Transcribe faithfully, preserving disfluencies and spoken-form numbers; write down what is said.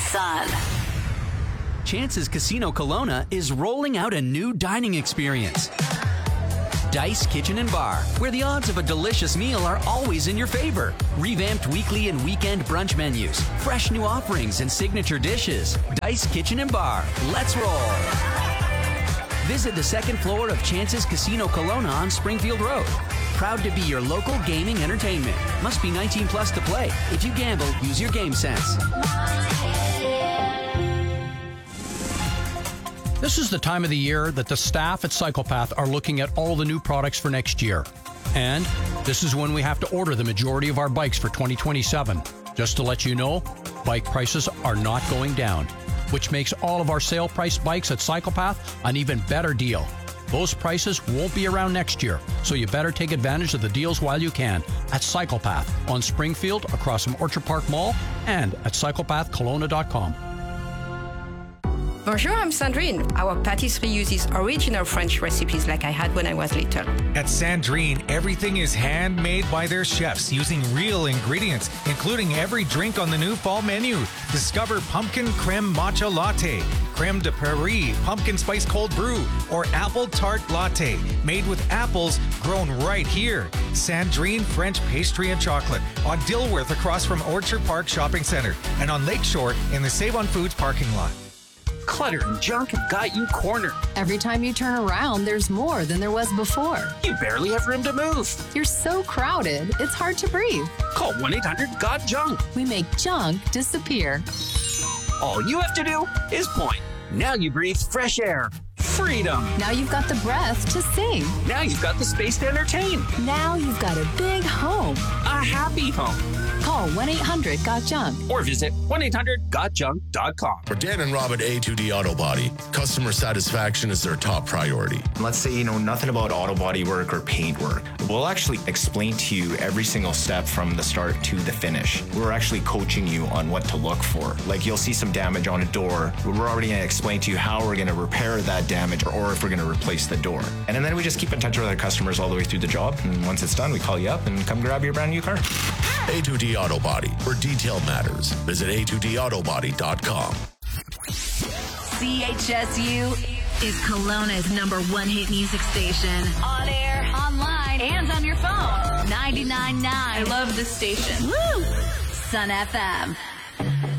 Sun. Chance's Casino Kelowna is rolling out a new dining experience. Dice Kitchen and Bar, where the odds of a delicious meal are always in your favor. Revamped weekly and weekend brunch menus, fresh new offerings and signature dishes. Dice Kitchen and Bar. Let's roll. Visit the second floor of Chance's Casino Kelowna on Springfield Road. Proud to be your local gaming entertainment. Must be nineteen plus to play. If you gamble, use your game sense. This is the time of the year that the staff at CyclePath are looking at all the new products for next year. And this is when we have to order the majority of our bikes for twenty twenty-seven. Just to let you know, bike prices are not going down, which makes all of our sale price bikes at CyclePath an even better deal. Those prices won't be around next year, so you better take advantage of the deals while you can at CyclePath on Springfield across from Orchard Park Mall and at cyclepath kelowna dot com. Bonjour, I'm Sandrine. Our patisserie uses original French recipes like I had when I was little. At Sandrine, everything is handmade by their chefs using real ingredients, including every drink on the new fall menu. Discover pumpkin creme matcha latte, creme de Paris pumpkin spice cold brew, or apple tart latte made with apples grown right here. Sandrine French pastry and chocolate on Dilworth across from Orchard Park Shopping Center and on Lakeshore in the Save on Foods parking lot. Clutter and junk have got you cornered. Every time you turn around, there's more than there was before. You barely have room to move. You're so crowded, it's hard to breathe. Call one eight hundred got junk. We make junk disappear. All you have to do is point. Now you breathe fresh air. Freedom. Now you've got the breath to sing. Now you've got the space to entertain. Now you've got a big home. A happy home. Call one eight hundred got junk. Or visit one eight hundred got junk dot com. For Dan and Rob at A two D Auto Body, customer satisfaction is their top priority. Let's say you know nothing about auto body work or paint work. We'll actually explain to you every single step from the start to the finish. We're actually coaching you on what to look for. Like you'll see some damage on a door. We're already going to explain to you how we're going to repair that damage or if we're going to replace the door. And then we just keep in touch with our customers all the way through the job. And once it's done, we call you up and come grab your brand new car. A two D Auto Body. For detailed matters, visit A two D auto body dot com. C H S U is Kelowna's number one hit music station. On air, online, and on your phone. ninety-nine point nine. I love this station. Woo! Sun F M.